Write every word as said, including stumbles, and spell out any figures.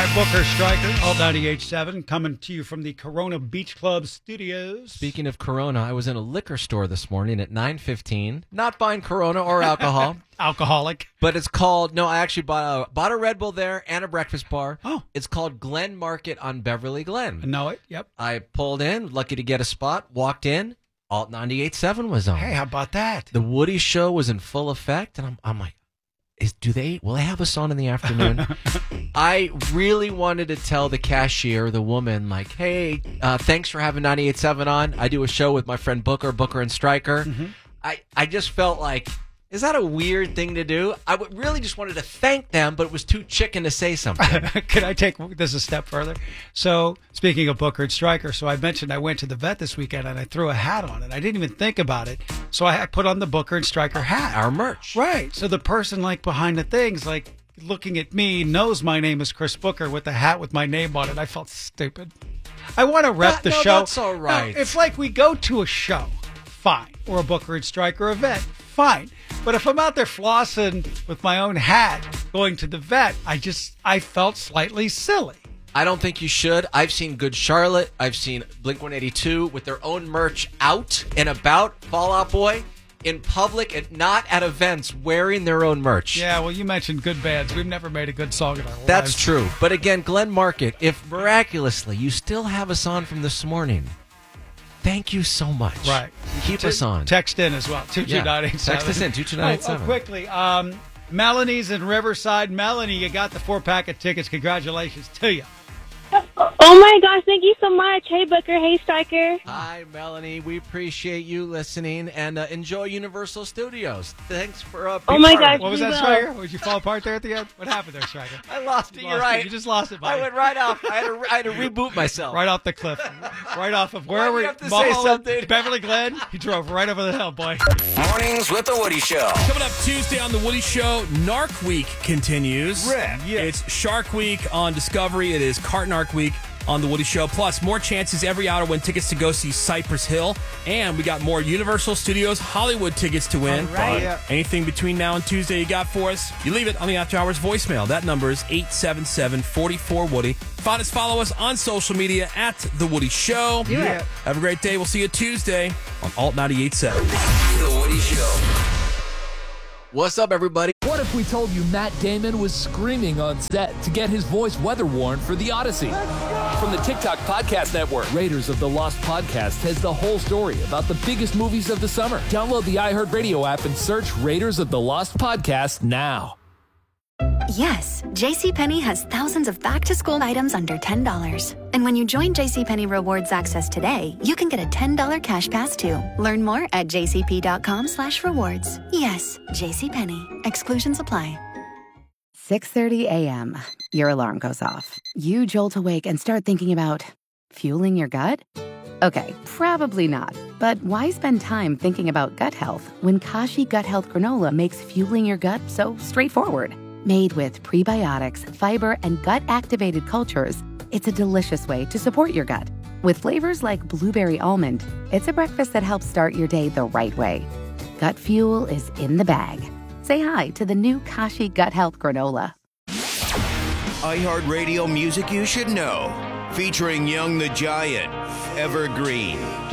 Booker Stryker, Alt ninety-eight point seven, coming to you from the Corona Beach Club studios. Speaking of Corona, I was in a liquor store this morning at nine fifteen, not buying Corona or alcohol. Alcoholic. But it's called, no, I actually bought a, bought a Red Bull there and a breakfast bar. Oh. It's called Glen Market on Beverly Glen. I know it, yep. I pulled in, lucky to get a spot, walked in, Alt ninety-eight point seven was on. Hey, how about that? The Woody Show was in full effect, and I'm, I'm like, is, do they, will they have us on in the afternoon? I really wanted to tell the cashier, the woman, like, hey, uh, thanks for having ninety-eight point seven on. I do a show with my friend Booker, Booker and Stryker. Mm-hmm. I, I just felt like, is that a weird thing to do? I w- really just wanted to thank them, but it was too chicken to say something. Can I take this a step further? So, speaking of Booker and Stryker, so I mentioned I went to the vet this weekend and I threw a hat on it. I didn't even think about it. So I put on the Booker and Stryker hat. Our merch. Right. So the person like behind the things, like looking at me, knows my name is Chris Booker with the hat with my name on it. I felt stupid. I want to rep That- the no, show. that's all right. Now, if like we go to a show, fine. Or a Booker and Stryker event, fine. But if I'm out there flossing with my own hat going to the vet, I just, I felt slightly silly. I don't think you should. I've seen Good Charlotte. I've seen Blink one eighty-two with their own merch out and about. Fall Out Boy in public and not at events wearing their own merch. Yeah, well, you mentioned good bands. We've never made a good song in our lives. That's true. But again, Glen Market, if miraculously you still have us on from this morning, thank you so much. Right. Keep Te- us on. Text in as well. two two nine eight seven. Text us in, two two nine eight Oh, seven. oh, quickly. Um, Melanie's in Riverside. Melanie, you got the four-pack of tickets. Congratulations to you. Oh my gosh, thank you so much. Hey Booker, hey Stryker. Hi, Melanie. We appreciate you listening and uh, enjoy Universal Studios. Thanks for uh, Oh my being part of gosh. it. What was we that, will. Stryker? Did you fall apart there at the end? What happened there, Stryker? I lost it. You You're lost it. right. You just lost it, I buddy. went right off. I had to, I had to reboot myself. Right off the cliff. Right off of where Why'd were you have to say something? Beverly Glen. He drove right over the hill, boy. Mornings with the Woody Show. Coming up Tuesday on The Woody Show, Narc Week continues. Rip, yeah. It's Shark Week on Discovery. It is Cart Narc Week on The Woody Show. Plus, more chances every hour to win tickets to go see Cypress Hill. And we got more Universal Studios Hollywood tickets to win. All right. Fun. Anything between now and Tuesday you got for us, you leave it on the After Hours voicemail. That number is eight seven seven, four four, Woody. Find us, follow us on social media at The Woody Show. Do it. Have a great day. We'll see you Tuesday on Alt ninety-eight point seven. The Woody Show. What's up, everybody? What if we told you Matt Damon was screaming on set to get his voice weather worn for The Odyssey? From the TikTok Podcast Network, Raiders of the Lost Podcast has the whole story about the biggest movies of the summer. Download the iHeartRadio app and search Raiders of the Lost Podcast now. Yes, JCPenney has thousands of back-to-school items under ten dollars. And when you join JCPenney Rewards Access today, you can get a ten dollars cash pass too. Learn more at jcp.com slash rewards. Yes, JCPenney. Exclusions apply. six thirty a.m. Your alarm goes off. You jolt awake and start thinking about fueling your gut? Okay, probably not. But why spend time thinking about gut health when Kashi Gut Health Granola makes fueling your gut so straightforward? Made with prebiotics, fiber, and gut-activated cultures, it's a delicious way to support your gut. With flavors like blueberry almond, it's a breakfast that helps start your day the right way. Gut fuel is in the bag. Say hi to the new Kashi Gut Health Granola. iHeartRadio music you should know. Featuring Young the Giant, Evergreen.